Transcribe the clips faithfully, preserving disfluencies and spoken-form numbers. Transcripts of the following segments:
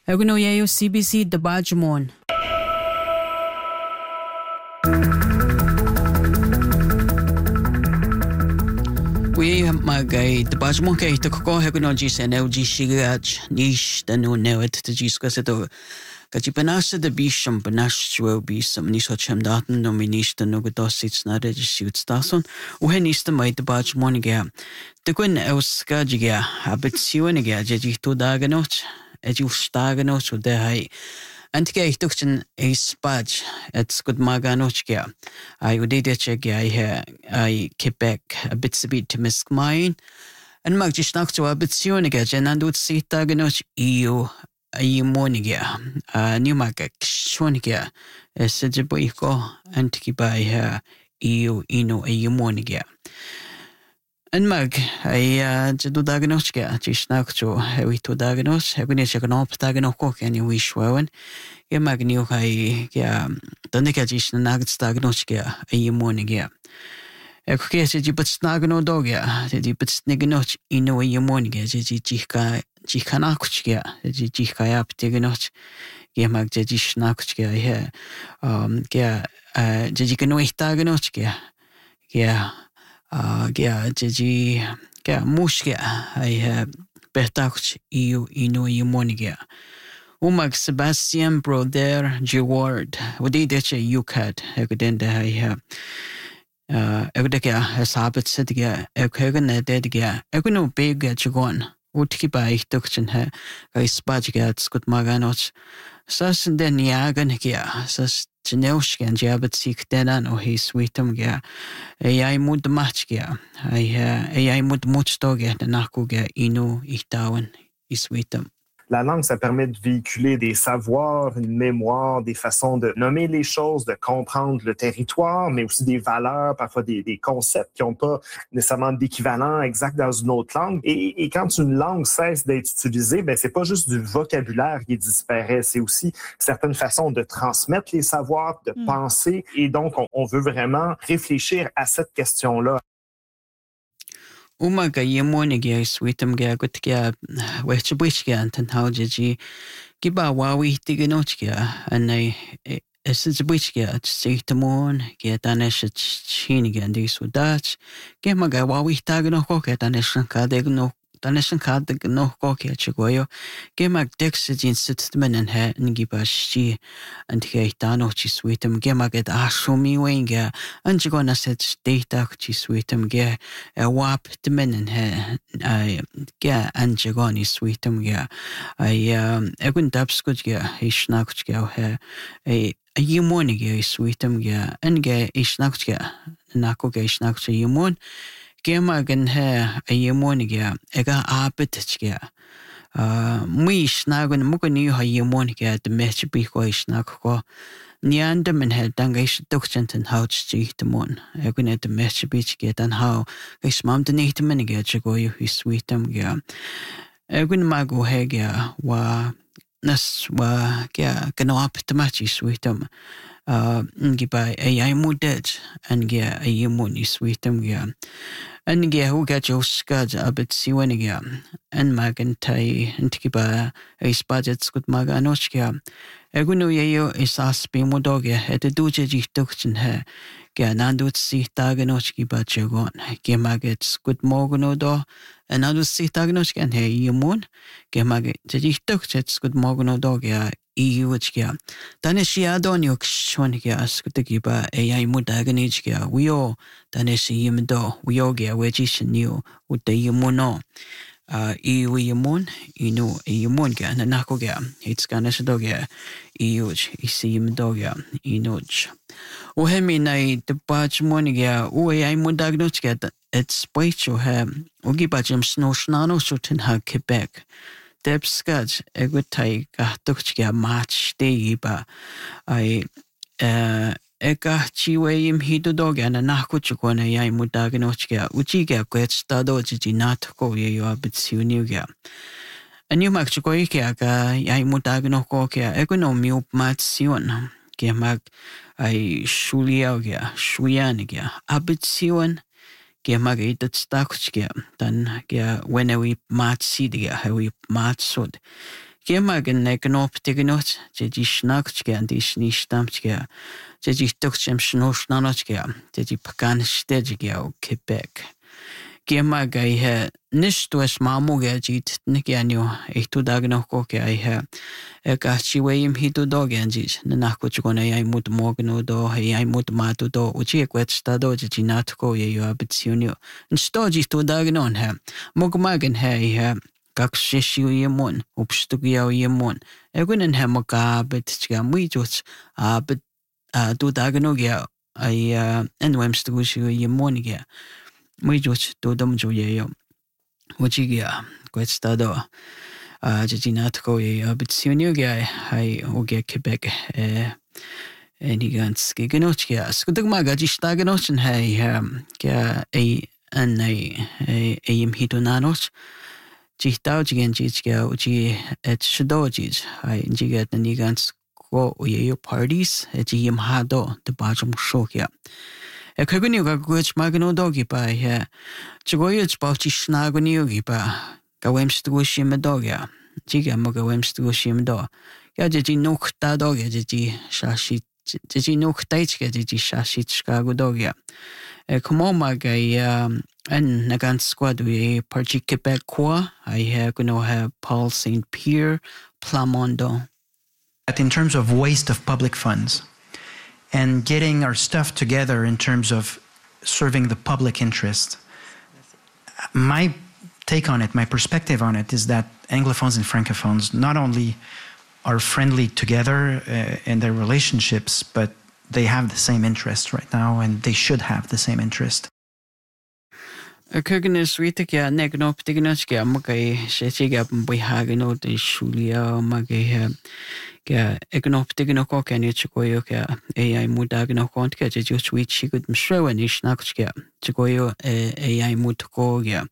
Eguno yayo C B C Dabajmon. We magay Dabajmon kay Toko Eguno Gis and L G Shigaj Nish the no newet to Giscaseto. Kajipanasa the bisham banash will be some nisocham datum nominish the nogados it's not a shoot stason. When is the might the Bajmoniga? The Gwen Elskajiga, habituaniga, Jeji to Daganot. As you stagnot so there I Antige tuchen a spaj at Scud Maganochkia. I would did check I hear I Quebec a bit a bit to miss mine and Magisnak to a bit suniga and would see Taganoch eu a monigia a new magak shonigia a Sejabuiko Antiki by her eu ino a monigia. And mag, I do diagnostica, Chisnak to we to diagnose, having a second up diagnoco, and you wish one. A magnew, I, yeah, the nicajis nuggets diagnostica, a morning. A case you put snagano dogia, the deep sniganoch in a way you morning, as a jika jikanakuchia, the jika up diagnoch, Gemag jajishnakuchia here. Um, yeah, uh, Jajikano diagnostica. Yeah. Uh, yeah, Gigi, yeah, Mushka, I have Betach eu ino monigia. Umag Sebastian Broder Geward, what did that you cat, evident I have. Uh, Evideka has habit said, yeah, a Kagan a dead gear, Eguno big at Jagon, Utki by Duction her, I spagats good maganoch. Sus den jagan gear, sus. Genelshkan jabbat sik denan o his sweetum gea. Ai mud match gea. Ai ai mud muchtoge de nakuge inu ihtawan isweetum. La langue, ça permet de véhiculer des savoirs, une mémoire, des façons de nommer les choses, de comprendre le territoire, mais aussi des valeurs, parfois des, des concepts qui n'ont pas nécessairement d'équivalent exact dans une autre langue. Et, et quand une langue cesse d'être utilisée, ben c'est pas juste du vocabulaire qui disparaît, c'est aussi certaines façons de transmettre les savoirs, de mm. penser. Et donc, on, on veut vraiment réfléchir à cette question-là. Umaga yemonigia sweetum ga gutkia wechbwichga and how did you giba wawi tiganochga and I esbwichga say to moon get danesh chiniga and this with Dutch gemaga wawi tagano hoket danesh kadegno danesh kad no hoket chigoyo gemag dexigin sitman and he ngiba shi and he dano chi sweetum gemaget ashumi wenga and jigona set data chi sweetum ge a wap the men and he I ge and jigoni sweetum ge I um egun dabskud ge ishnakuch ge he a yumoni ge sweetum ge and ge ishnakuch ge nako ge ishnakuch yumon Gemagan hair a yemoniga, ega arbitchga. Uh, Mish nagon mugani ha yemoniga, the match bequoish nako. Niandam and had dangish ductant and how to the moon. Egun at the match beach get and how I smam the native miniga chigoyo his sweetum ga. Egun mago hagia wa nas wa ga gano up the matchy sweetum. Uh, Giba a yamu dead and get a yemoni sweetum ga. And get who got your scuds a bit siweniga and magantai and tikiba a spadgets good maganochka. Eguno yayo is aspi modoga at the duji duction hair. Ganandut si taganochki but jagon. Gemagets good morgano do and I do see taganochki and hey yemon. Gemaget the duchets good morgano dogia. Iuchkia. Daneshi adoniok shonikia skutikiba a yamudaganichkia. We all Daneshi yimdo, we all get wedgish new with the yumuno. Uh, iu yumun, inu yumunga, nanakoga, it's ganesdoga, iuch, isi yimdoga, inuch. Uhemi na the batch moniga, ue yamudagnochka, it's poicho hem, ugibajim snow snano shootin ha Quebec. Debskaj egutai gahtukchga match deiba I uh ega chiweim hidodoga and nakuchukona yai mudaganochga uchiga quetstado jinato yo abitsuniga. And you makchukoika yai mudaganokoka egono miup matsion gemag I shuliaga shuyaniga abitsion Gemag it stakuchga, then ge when we mat sidia, how we mat sud. Gemagen ne knop tignot, jeji snakchke and is nistamchke, jeji tukchem snosnanochke, jeji pakan stedgeo Quebec. Gemaga ihe nistues mamuge jit nikianyo ehtu dagnoko ke ihe ekachiweim hitu dogenjis nakuchgona yai mut mogno do yai mut matu do uchi ekwetstado jeji natko ye yo abitsionio. Nstoji tu dagnon he. Mogmagen he ihe Kakshishu yemon, upstugio yemon. Egunen hemoka bit chigamuitos, a bit do daganogia, I enwemstugushu yemonigia. Muitos do domjoyo. Uchigia, questado, a jajinatko ye abitsionugia, I oge Quebec, eh, enigans giganochia. Skudugmaga jistaganochen, hey, um, a an a aim hitonanos. Jihtao jigen jijga uji et shidojis, I jiget the nigans go uyeyo parties, et jim hado, the bajum shokia. A kaguniga guch magano dogi by here. Chigoyach bauchi snaguniogi ba, gawems to gushim dogia, jiga mogawems to gushim do. Yaji nok da dogia, jiji shashi, jiji nok taichga, jiji shashi chicago dogia. Kumomaga and Nagan Squad we Parchi Quebecois. I have gonna have Paul Saint Pierre Plamondo. In terms of waste of public funds and getting our stuff together in terms of serving the public interest, my take on it, my perspective on it is that Anglophones and Francophones not only are friendly together uh, in their relationships, but they have the same interest right now, and they should have the same interest. Kögnes Ritakia Negnop Dignochka Mugay Shetiga Bihagano de Shulia Magay Egnop Dignokok and Ichikoyoka A I Mudagno Kontka, just which she could show and Ishnakska, Chikoyo A I Mutkogia.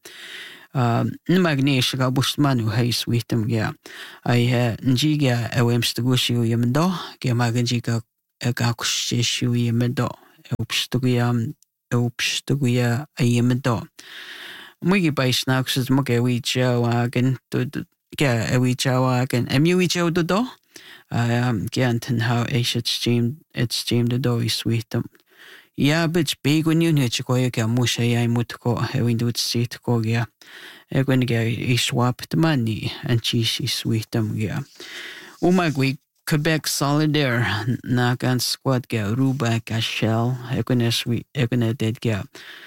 Magnesha Busmanu Hays with them, yeah. I had Njiga Ewems to Gushu Yamdo, Gamagajiga. Ekakushishu yemedo, Upstugia, Upstugia a yemedo. Muggy by snacks is Mugawi Jawagan to get a wee Jawagan, a mewy Joe the do. I am Ganton how a should stream, it's streamed the door is sweet them. Ya bitch big when you need to go, you can mush a mutko, having to see to go, yeah. A when get a swap the money and cheese is sweet them, yeah. Umagwi. Quebec Solidaire, Nagan Squad ga Ruba Gashel, Egones Egone dead ga.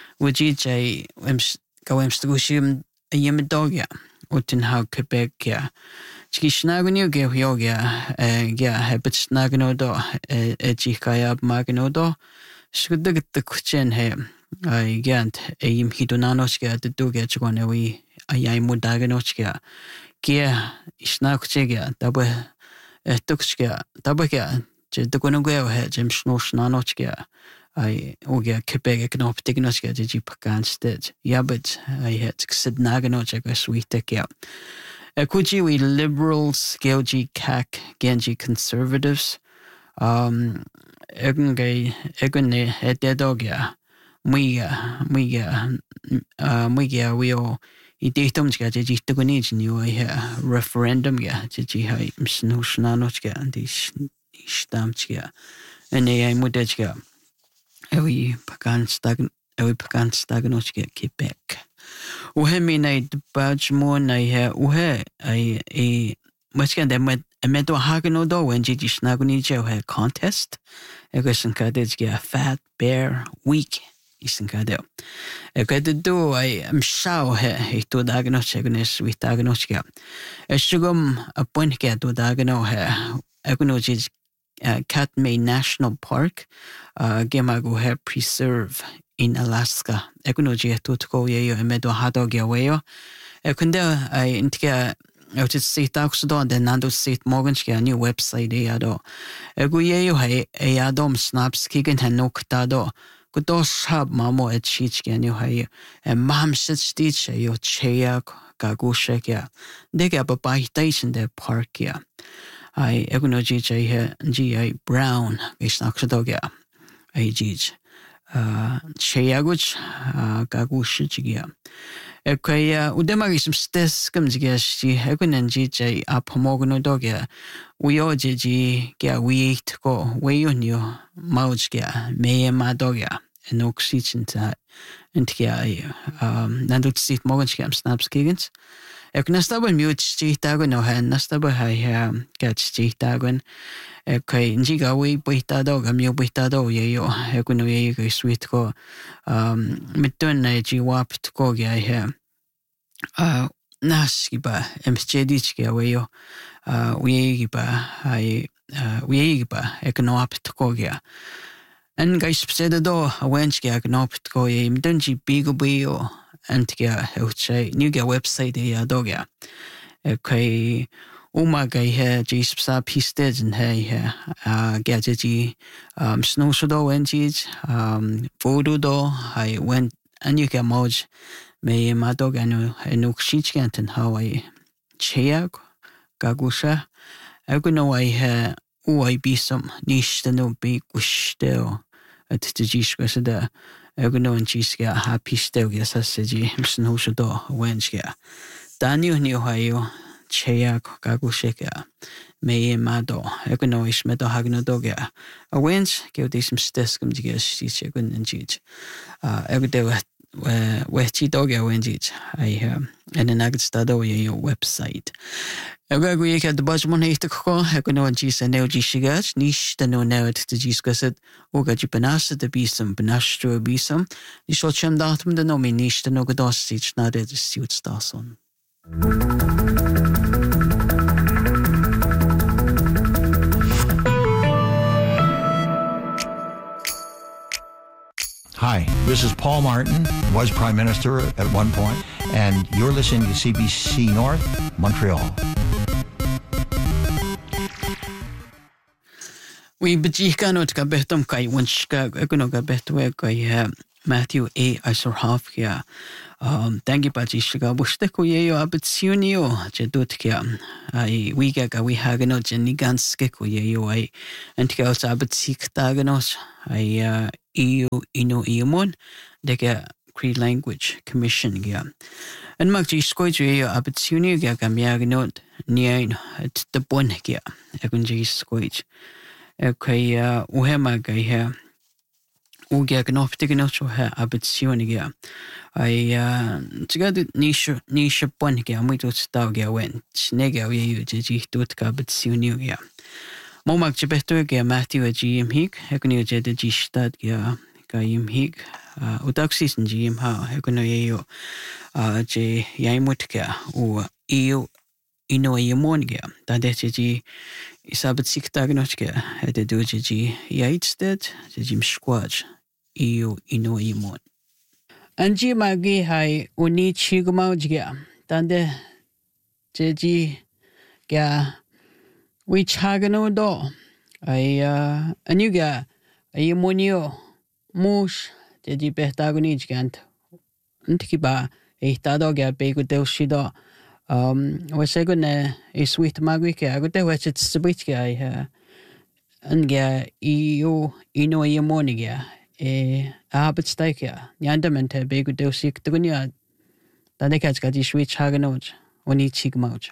Wajij Gawemstushim a Yemedogia, Utenhau Quebec ga. Chishnagunio ga Yoga, ga Habit Snaganodo, a Jikayab Maganodo, should the Kuchen he. I gant a Yim Hidonanoska, the Duga Chgonewi, a Yamudaganochka. Gia Isnakuchega, double. Tukska, Tabaga, Jedugunuga, Jim Snosnanochka. I Oga Quebec Knop Dignoska, Jipakan sted. Yabit, I had said Naganochaka sweet tekia. Kuji we liberals, Gelji Kak, Genji conservatives. Um, Egungay, Egune, Ededogia. Miga, Miga, Miga, we all. I datumska jeji tugunij new I referendum ya jeji hai snusnanochka and is stamchka and I mudechka ewi pagan stag ewi pagan staganochka Quebec. Uhe mina bajmo na I uhe I a muchka de medo hagano do when jeji snagunija uhe contest egosan kadechka fat bear week. Isinkadeo. E kad do I am shao he to dagno chegnes with dagnochka. E shugum a point get to dagno he. Egonochis Katmai National Park, uh, Gemago he preserve in Alaska. Egonoji to go ye emedo hado geweo. E kunde I intka I just see Taxodon, then Nando Seat Morganski, a new website, Eado. Eguye, a Adam snaps, Kigan and no Ctado. Kudos hab mamo et chichki new hay, and mam sits teach yo chea gagushakia. They get a baitation their park ya. I egonoji here, G I Brown, is Naxodogia. I gij. Uh, Cheaguch, uh, Gagushigia. Kaya udemari some stes comes gashi egunanji jay apomogno dogia. We oje ji ga we eat go we unyo mauj ga me ma dogia en oxygen ta and ga um nandut sit morgen scam snaps gigens. Ek nastaben mute stichtagen no hen nastaben hai gat stichtagen. Kay nji ga we buita dog am yo buita do ye yo eguno ye go sweet go um mitun na ji wap to go ga he. Uh, Naskiba, emstjedichke weyo, uh, weegiba, I, uh, weegiba, econopt En guys said do, a wenchke econopt go ye, mdunji bigo bio, and ga, outside, new ga website ya doga. Okay, umaga he, jispa pisted and hey, uh, gadgety, um, snow shodo wenchis, um, voodoo do, I went, and you get moj. Me madog anu enu kshichkanten Hawaii cheag gagusha eguno I ha uai bisum nishtano be gushtel at the jishkasada eguno and jiska happy stel yasasaji msno shodo wenchka Daniel ni Ohio cheag gagusheka me mado eguno ishmedo hagno doga a wench give these some steskum to get shichagun and jich uh egudo Wechi doga wenjit I en en agad stado ye your website. Ega gu yek ad bajmon heite ko egono jis en el jishigat nish de no net de jisgaset oga jipanas de bisum benastro bisum ni shochem datum de no mi nish de no gadosich na de suit stason. Hi, this is Paul Martin, was Prime Minister at one point, and you're listening to C B C North, Montreal. We bejikano ka behtom kai wanshka egono ka behtwe kai Matthew A. Isorhafkia. Um, tangi pachi shiga bushteko yeyo abitsunio jedutkia. I wiga ga we hagano jeniganske ko yeyo I antika abitsik taganos. I uh E U ino iomon dega Cree Language Commission gia. En magji skoitu yeyo abitsunio ga gamiagnot niain at the bon gia. Egunji skoit. Okay, uh uhema ga here. Ugia gnoptignot ha abitsunia. I uh together nisha nisha bonga muito stauga went. Nega you jiji tutka abitsunia. Momak jebetto ga Matthew a G M hig, hekuni jed jistad ga gaim hig. Udaxis and G M ha hekuno yo uh j yaimutka u eu ino yemonga. Dadeji isabit siktagnotka at the doji yaitsted, the Jim squaj. Eu ino imon. Anji magi hai uni chigmau jga. Tande jeji ga we chagano do. I uh anuga ayimonio mush jeji behtagoni jgant. Antikiba e tado ga bego del shido. Um was egone e sweet magwike agote wachet sbitga I anga eu ino yemoniga. E arbetsteikia nyandamente begu deusik tunia dadekats gadi switch haganoj oni chigmauj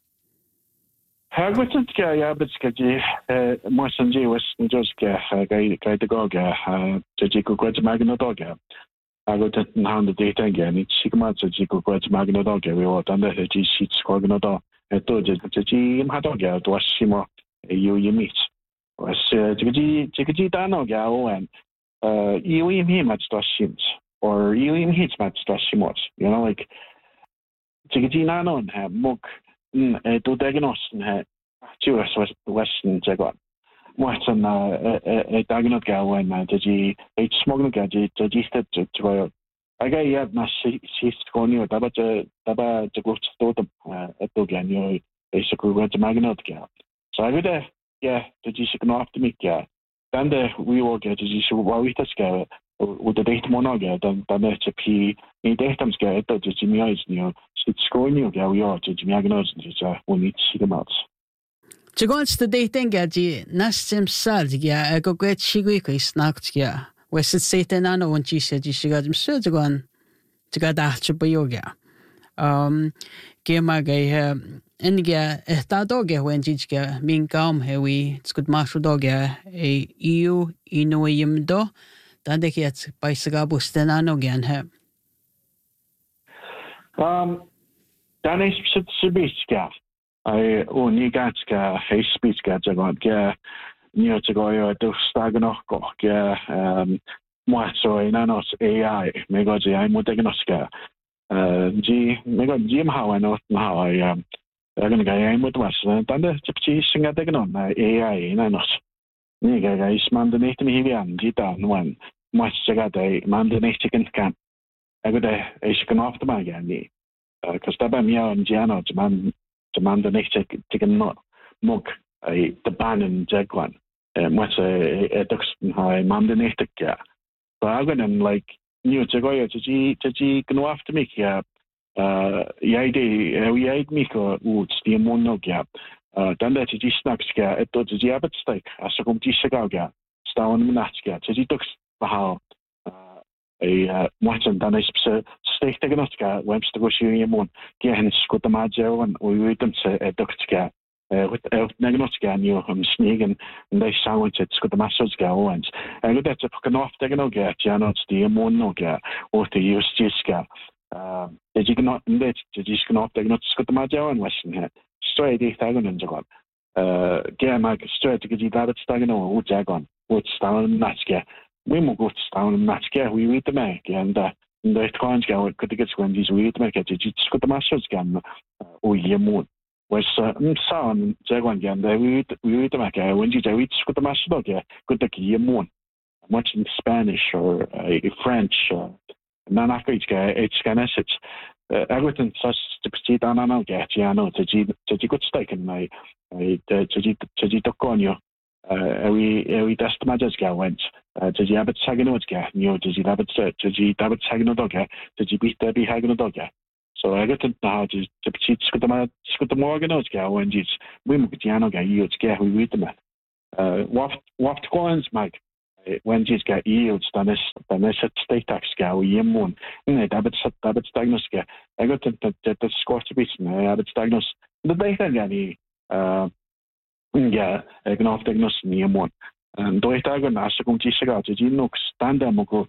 Hagwitska yabetskaji mosanji was njoska gai gai dagoga jajiku kwaj magnodoga agotet hand the data again it chigma jajiku kwaj magnodoga we want under the g sheets cognodo eto jaji mhadoga to shimo you yimit was jaji jaji danoga and Uh, you im him at Stoshins or you im hits at Stoshimos, you know, like Chigitina non have mook to diagnose and have Jewish Western Jaguar. What's an a diagnose gal when Jaji H smoking gadget, Jaji step to I got yet not she's going you, Daba Daba Jagut Totem at Dogan, you know, basically went to Magnot gal. So I would, yeah, the G should know after me, yeah. Dan de we will get is you what we touch get with the data monoga dan dan H P in data get to Jimmy is new it's going you get we are to Jimmy agnos we need to see them out. Chigons the dating gaji nastim sal ya go get chigui ko snack ya. West Satan ano when she said she got him so gon tga da chupayoga. Um, Kema gay India estadoga when jijga min gam hewi skut mashudoga a eu inoyim do tande kiet by sagabus tenano gan he. Um, dan is sibitska. I unigatska high speedska jagon ga neo to go yo do stagano go ga um mo so inanos A I mego ji I modegnoska. Uh, G, mega Jim how I know how I um, I'm gonna go aim with was. Tanda tipchi singa degnon A I in anos. Niga guys man the next me here and jita one much jaga day man the next chicken can. I got a chicken off the bag and me. Because taba mia and Giano to man to man the next chicken not mug a the ban and jagwan. Much a ducks how I man the next yeah. So I'm gonna like new to go to G to G can after me yeah uh yeah we ate me ko woods the mono gap uh then that G snacks ga it to G abet steak as a come G sigar ga staan minach ga to G ducks how uh a much and then is steak taken us ga webs to go shooting mon get hens go the majo and we wait them to ducks ga with Naganoska and you um sneaking and they sandwich it's got the masses go and I got that to fucking off they can get you know it's the moon no get or the use jiska uh did you not let did you can off they not got the majo and western here straight they tagon and job uh get my straight to get you that stagging on what jagon what's down natska we mo go down natska we read the make and uh the coins go could get when these we make it you got the masses again or ye moon was sound Jaguan again. We we read them again. When you read the master again, good to hear more. Much in Spanish or uh, French. Nanaka it's it's Ganesich. Everything such to proceed on an get. Yeah, no. To G to G good steak in my to G to G Toconio. Every every test matches go went. To G Abbott Sagano's get. You to G Abbott to G Abbott Sagano dog. To G beat Debbie Hagano dog. So I got to now just to see the the morgan notes go and just we move the guy yields get we read them. Uh waft waft coins Mike when just get yields then is then is state tax go yim one in it habit habit diagnose get I got to the score to be habit diagnose the data any uh yeah I can off diagnose yim one and do it again as a community go to you stand them go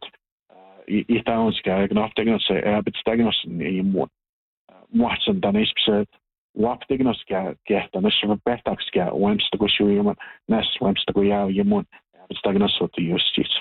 I towns go I can off diagnose habit diagnose yim one Watson dan is se wap dignos ga get dan is er betax ga wems to go show you nes wems to go ya you mon it's dignos what you use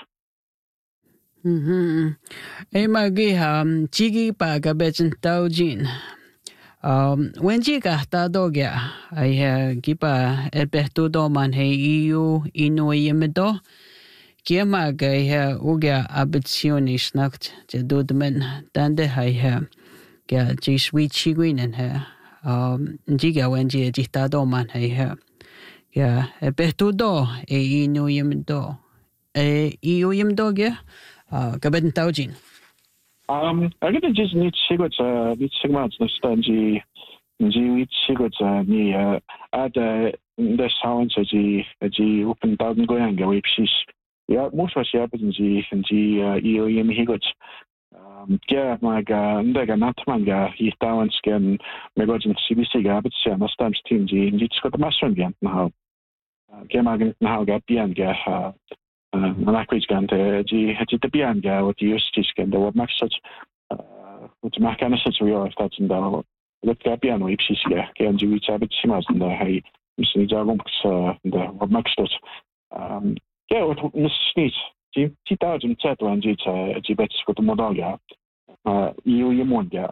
mhm e magi ham chigi pa ga bechen tau jin um when ji ga ta do ga ai ha gipa e beto do man he eu ino yemedo Kiema ga ha uga abitsionis nacht je dodmen dan de hai ha ga ji sweet chiguin and ha um jiga when ji jita do man hai ha ya e beto do e ino yemedo e eu yemedo ga ga ben tau jin um I get just need sigot uh need sigmats na stanji ji wit sigot ni uh at the sound so ji ji open down going ga wipsis ja most was ja bin ji ji eu yem higot um ja my ga ndega natman ga hi down skin me go in C B C ga but ja na stamps team ji ji skot master again now ga ma now ga pian ga na kwis gan te ji het te pian ga wat die justice kan de wat max such wat maak kan such we are dat in da wat ga pian we psis ga kan ji wit habit simas da hai misschien ja gomps da wat max such um ja wat misschien die die duizend zet en die die bet skot modal ja uh eu je mond ja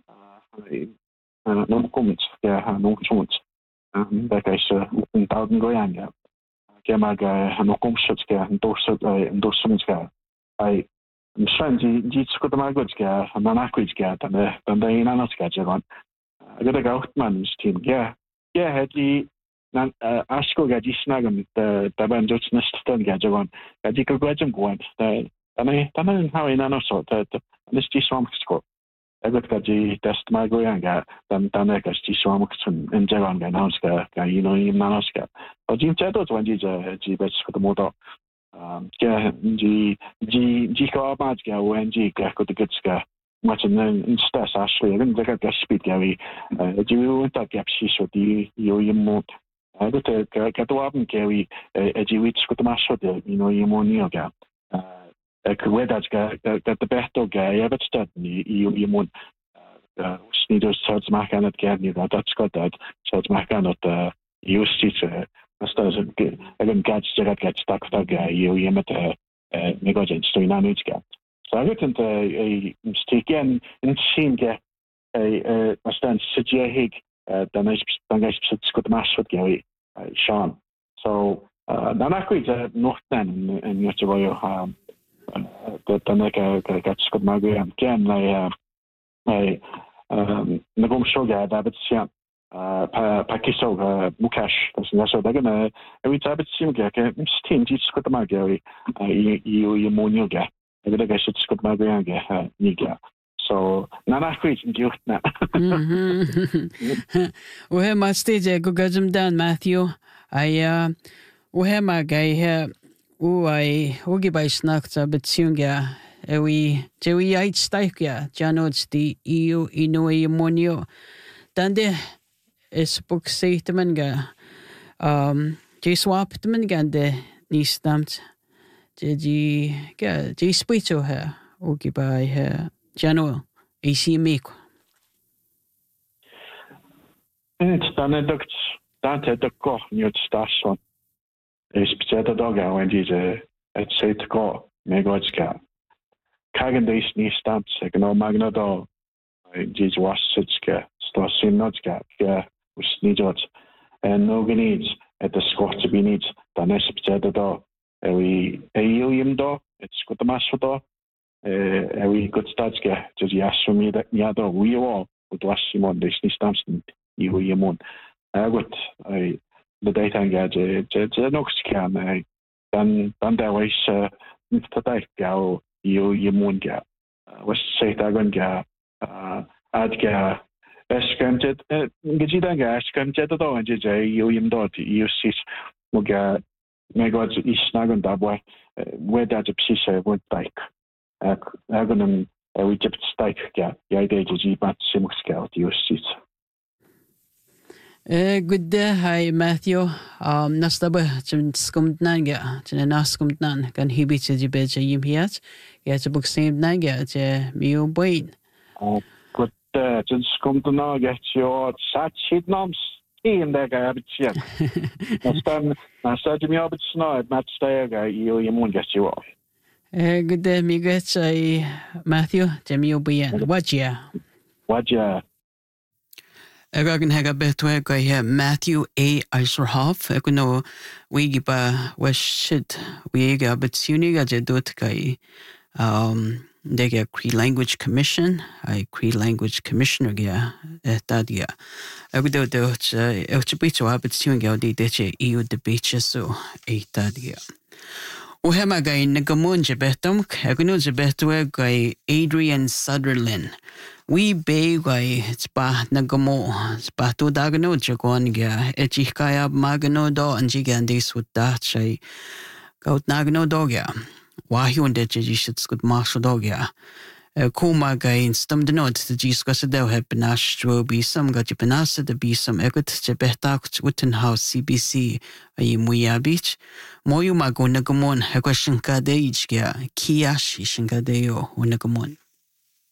uh no komt ja no komt um dat is een duizend goeie ja ga maar ga no komt such ga dos dos soms ga ai misschien die die skot maar goed ga dan na kwits ga dan dan dan in anders ga ja ik heb ook man team ja ja het die nan asko ga ji snagam the taban jots nestan ga jawan ga ji ko gwajam gwant ta tane tane how in ano so ta this ji swam sko egot ga ji test ma go yanga dan tane ga ji swam kun in jawan ga naus ga ga you know in naus ga o ji chato twan ji ji bes ko moto um ga ji ji ji ko ma ga wen ji ga ko de gets ga much in in stress actually and the gas speed Gary do you that gap she so the you you mo I got to get to up and Gary a G which got the mash you know you more near gap uh where that's got got the best of guy ever start you you mo sneeders sorts mark and it get you that that's got that sorts mark and that you see as does again gets to get stuck that guy you you met uh negligence to na nich gap. So I think a mistake in in scene get a a stand Sijia Hig dan is dan is het goed mas wat Gary Sean. So dan actually the north then in your to royal um that dan ik get goed maar weer again I I um nagom shoga dat het ja pa pakiso mukash dat is zo dat gaan every time het sim get mistake iets goed maar Gary you you monio get I think I should scoot my grand get niga. So nana create in youth now. We have my stage go gajum down Matthew. I uh we have my guy here who I hogi by snacks a bit sunga we Joey eight stike janods the E U ino monio. Dande is book say to manga um J swap to manga ni stamped. Ji ga ji spito her o gi by her jano A C make it's done it that the go new station is better dog when these it say to go me god's cat kagen this ni stamps like no magna do these was sitska sto sim not cat yeah was need and no needs at the squat to be needs dan is better do we William do it's got the mass do uh we got starts get just yes for me that yeah do we all with was Simon this stamps you William I got I the data get it's next can I then then there was uh today go you you moon get was say that going get uh I'd get escanted get you then get escanted do and just you William do you see we get my God, is snag on that way. Where that's a piece of wood bike. I'm going to we just stake. Yeah, the idea is you but sim scale you see. Eh, good day, hi Matthew. Um, nastaba chim skumd nanga, china naskumd nan kan hibi chiji beja yim hiat. Yeah, to book same nanga, je miu boin. Oh, good day, chim skumd nanga, your sat shit noms. In that guy, but yeah. Nastan, nastan me up snow, Matt Stager, you you won't get you off. Eh, good day, me get I Matthew, Jamie O'Brien. What ya? What ya? Egan hega betwe go here Matthew A. Eiserhoff. I know we give a shit we ga but suniga je dot kai um they get Cree Language Commission. I Cree Language Commissioner ga etadia. I would do dot el chibito habit sunga di deche E U debate so etadia. O hema guy Nagamunja betum, Agunuja betwe guy Adrian Sutherland. We bay guy spa Nagamo, Spato Dagano Jagonga, Echikaya Magano do and Gigandis with that shay. Gout Nagano dogya. Wahyu and Dejis good marshal dogya. Kuma guy in stum the note the Giscus del have benash to be some got you penasa to be some egot Jebetak Wittenhouse C B C a Muya Beach. Moyu mago Nagamon, a question kadejga, Kiashi Shinkadeo, Unagamon.